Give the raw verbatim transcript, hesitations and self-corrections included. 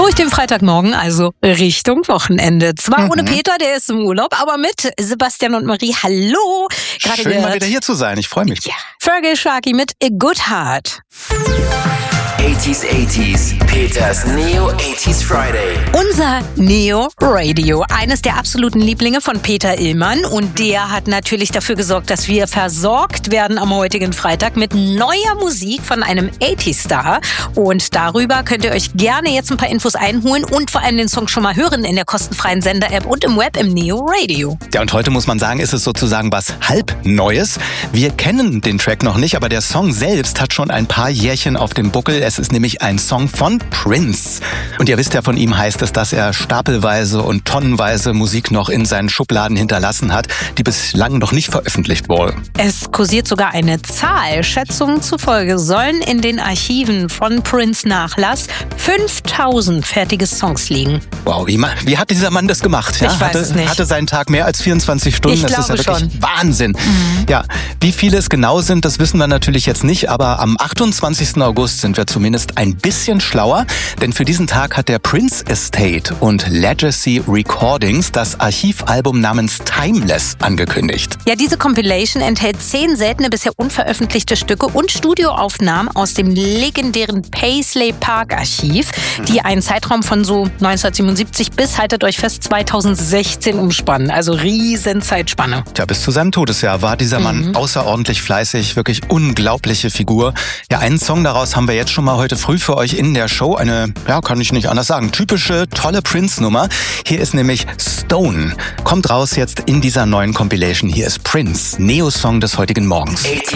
Durch den Freitagmorgen, also Richtung Wochenende. Zwar Mhm. ohne Peter, der ist im Urlaub, aber mit Sebastian und Marie. Hallo. Gerade Schön, gehört. mal wieder hier zu sein. Ich freue mich. Ja. Fergie Sharkey mit A Good Heart. achtziger achtziger, Peters Neo achtziger Friday. Unser Neo Radio, eines der absoluten Lieblinge von Peter Illmann. Und der hat natürlich dafür gesorgt, dass wir versorgt werden am heutigen Freitag mit neuer Musik von einem achtziger-Star. Und darüber könnt ihr euch gerne jetzt ein paar Infos einholen und vor allem den Song schon mal hören in der kostenfreien Sender-App und im Web im Neo Radio. Ja, und heute muss man sagen, ist es sozusagen was halb Neues. Wir kennen den Track noch nicht, aber der Song selbst hat schon ein paar Jährchen auf dem Buckel. Es ist nämlich ein Song von Prince. Und ihr wisst ja, von ihm heißt es, dass er stapelweise und tonnenweise Musik noch in seinen Schubladen hinterlassen hat, die bislang noch nicht veröffentlicht wurde. Es kursiert sogar eine Zahl. Schätzungen zufolge sollen in den Archiven von Prince Nachlass fünftausend fertige Songs liegen. Wow, wie, ma- wie hat dieser Mann das gemacht? Ja, Ich weiß hatte, es nicht. Hatte seinen Tag mehr als vierundzwanzig Stunden. Ich das ist ja glaube wirklich schon. Wahnsinn. Mhm. Ja, wie viele es genau sind, das wissen wir natürlich jetzt nicht, aber am achtundzwanzigsten August sind wir zumindest ein bisschen schlauer, denn für diesen Tag hat der Prince Estate und Legacy Recordings das Archivalbum namens Timeless angekündigt. Ja, diese Compilation enthält zehn seltene, bisher unveröffentlichte Stücke und Studioaufnahmen aus dem legendären Paisley Park Archiv, die einen Zeitraum von so neunzehnhundertsiebenundsiebzig bis, haltet euch fest, zweitausendsechzehn umspannen. Also riesen Zeitspanne. Tja, bis zu seinem Todesjahr war dieser Mann Mhm. außerordentlich fleißig, wirklich unglaubliche Figur. Ja, einen Song daraus haben wir jetzt schon mal heute früh für euch in der Show. Eine, ja, kann ich nicht anders sagen, typische, tolle Prince-Nummer. Hier ist nämlich Stone. Kommt raus jetzt in dieser neuen Compilation. Hier ist Prince, Neo-Song des heutigen Morgens.